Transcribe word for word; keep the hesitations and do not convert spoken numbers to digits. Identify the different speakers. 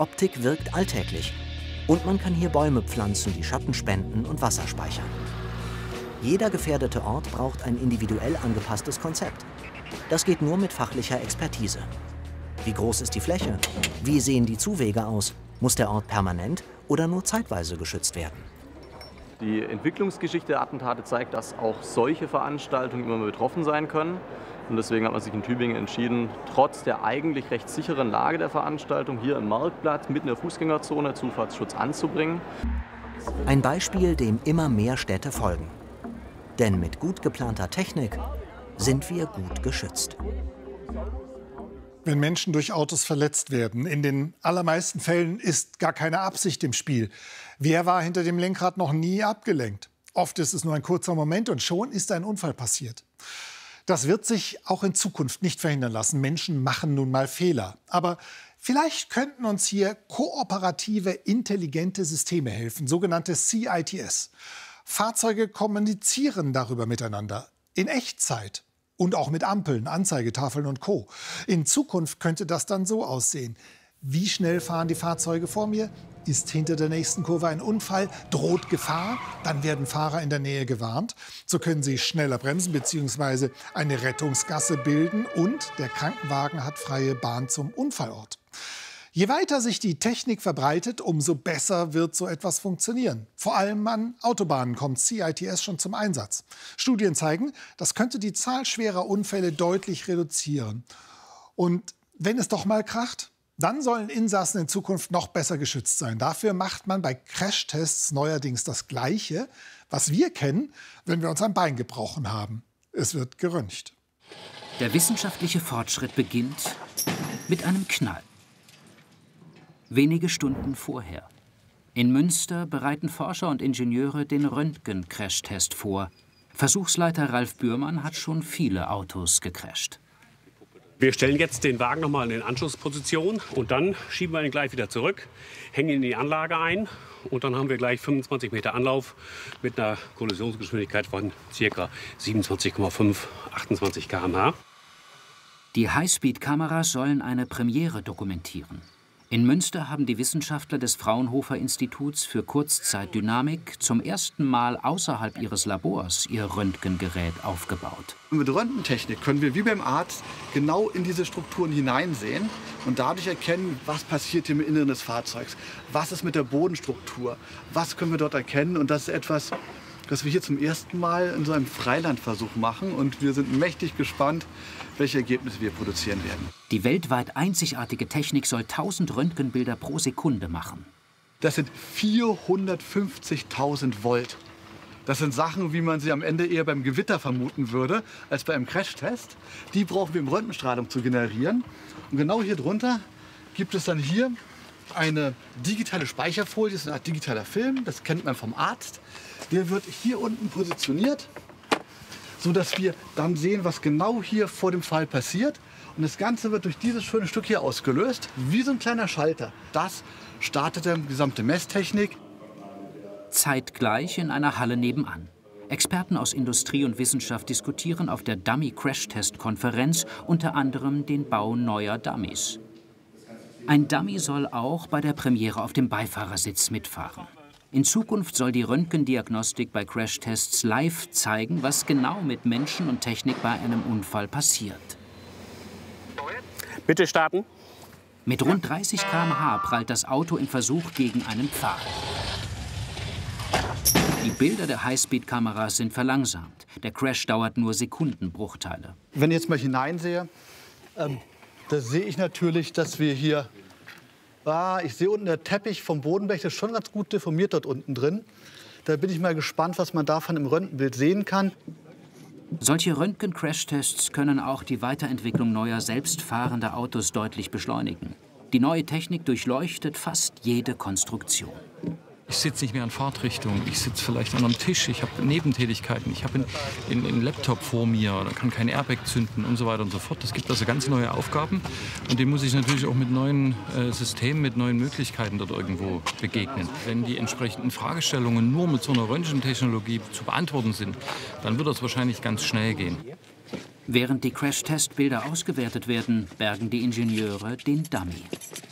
Speaker 1: Optik wirkt alltäglich. Und man kann hier Bäume pflanzen, die Schatten spenden und Wasser speichern. Jeder gefährdete Ort braucht ein individuell angepasstes Konzept. Das geht nur mit fachlicher Expertise. Wie groß ist die Fläche? Wie sehen die Zuwege aus? Muss der Ort permanent oder nur zeitweise geschützt werden?
Speaker 2: Die Entwicklungsgeschichte der Attentate zeigt, dass auch solche Veranstaltungen immer betroffen sein können. Und deswegen hat man sich in Tübingen entschieden, trotz der eigentlich recht sicheren Lage der Veranstaltung hier im Marktplatz mitten in der Fußgängerzone Zufahrtsschutz anzubringen.
Speaker 1: Ein Beispiel, dem immer mehr Städte folgen. Denn mit gut geplanter Technik sind wir gut geschützt.
Speaker 3: Wenn Menschen durch Autos verletzt werden, in den allermeisten Fällen ist gar keine Absicht im Spiel. Wer war hinter dem Lenkrad noch nie abgelenkt? Oft ist es nur ein kurzer Moment und schon ist ein Unfall passiert. Das wird sich auch in Zukunft nicht verhindern lassen. Menschen machen nun mal Fehler. Aber vielleicht könnten uns hier kooperative, intelligente Systeme helfen, sogenannte C I T S. Fahrzeuge kommunizieren darüber miteinander, in Echtzeit. Und auch mit Ampeln, Anzeigetafeln und Co. In Zukunft könnte das dann so aussehen. Wie schnell fahren die Fahrzeuge vor mir? Ist hinter der nächsten Kurve ein Unfall? Droht Gefahr? Dann werden Fahrer in der Nähe gewarnt. So können sie schneller bremsen bzw. eine Rettungsgasse bilden. Und der Krankenwagen hat freie Bahn zum Unfallort. Je weiter sich die Technik verbreitet, umso besser wird so etwas funktionieren. Vor allem an Autobahnen kommt C I T S schon zum Einsatz. Studien zeigen, das könnte die Zahl schwerer Unfälle deutlich reduzieren. Und wenn es doch mal kracht, dann sollen Insassen in Zukunft noch besser geschützt sein. Dafür macht man bei Crashtests neuerdings das Gleiche, was wir kennen, wenn wir uns ein Bein gebrochen haben. Es wird geröntgt.
Speaker 4: Der wissenschaftliche Fortschritt beginnt mit einem Knall. Wenige Stunden vorher. In Münster bereiten Forscher und Ingenieure den Röntgen-Crashtest vor. Versuchsleiter Ralf Bührmann hat schon viele Autos gecrasht.
Speaker 5: Wir stellen jetzt den Wagen nochmal in den Anschlussposition und dann schieben wir ihn gleich wieder zurück, hängen ihn in die Anlage ein und dann haben wir gleich fünfundzwanzig Meter Anlauf mit einer Kollisionsgeschwindigkeit von ca. siebenundzwanzig Komma fünf, achtundzwanzig Kilometer pro Stunde.
Speaker 4: Die Highspeed-Kameras sollen eine Premiere dokumentieren. In Münster haben die Wissenschaftler des Fraunhofer-Instituts für Kurzzeitdynamik zum ersten Mal außerhalb ihres Labors ihr Röntgengerät aufgebaut.
Speaker 6: Mit Röntgentechnik können wir wie beim Arzt genau in diese Strukturen hineinsehen und dadurch erkennen, was passiert im Inneren des Fahrzeugs, was ist mit der Bodenstruktur, was können wir dort erkennen. Und das ist etwas, das wir hier zum ersten Mal in so einem Freilandversuch machen. Und wir sind mächtig gespannt, welche Ergebnisse wir produzieren werden.
Speaker 4: Die weltweit einzigartige Technik soll tausend Röntgenbilder pro Sekunde machen.
Speaker 6: Das sind vierhundertfünfzigtausend Volt. Das sind Sachen, wie man sie am Ende eher beim Gewitter vermuten würde, als bei einem Crashtest. Die brauchen wir, um Röntgenstrahlung zu generieren. Und genau hier drunter gibt es dann hier eine digitale Speicherfolie. Das ist eine Art digitaler Film, das kennt man vom Arzt. Der wird hier unten positioniert, sodass wir dann sehen, was genau hier vor dem Fall passiert. Und das Ganze wird durch dieses schöne Stück hier ausgelöst, wie so ein kleiner Schalter. Das startet die gesamte Messtechnik.
Speaker 4: Zeitgleich in einer Halle nebenan. Experten aus Industrie und Wissenschaft diskutieren auf der Dummy-Crash-Test-Konferenz unter anderem den Bau neuer Dummies. Ein Dummy soll auch bei der Premiere auf dem Beifahrersitz mitfahren. In Zukunft soll die Röntgendiagnostik bei Crashtests live zeigen, was genau mit Menschen und Technik bei einem Unfall passiert.
Speaker 5: Bitte starten.
Speaker 4: Mit rund dreißig Kilometer pro Stunde prallt das Auto im Versuch gegen einen Pfahl. Die Bilder der Highspeed-Kameras sind verlangsamt. Der Crash dauert nur Sekundenbruchteile.
Speaker 6: Wenn ich jetzt mal hineinsehe, ähm, da sehe ich natürlich, dass wir hier... Ah, ich sehe unten der Teppich vom Bodenblech, das ist schon ganz gut deformiert dort unten drin. Da bin ich mal gespannt, was man davon im Röntgenbild sehen kann.
Speaker 4: Solche Röntgen-Crash-Tests können auch die Weiterentwicklung neuer selbstfahrender Autos deutlich beschleunigen. Die neue Technik durchleuchtet fast jede Konstruktion.
Speaker 7: Ich sitze nicht mehr an Fahrtrichtung, ich sitze vielleicht an einem Tisch, ich habe Nebentätigkeiten, ich habe einen, einen Laptop vor mir, da kann kein Airbag zünden und so weiter und so fort. Es gibt also ganz neue Aufgaben und dem muss ich natürlich auch mit neuen äh, Systemen, mit neuen Möglichkeiten dort irgendwo begegnen. Wenn die entsprechenden Fragestellungen nur mit so einer Röntgentechnologie zu beantworten sind, dann wird das wahrscheinlich ganz schnell gehen.
Speaker 4: Während die Crash-Test-Bilder ausgewertet werden, bergen die Ingenieure den Dummy.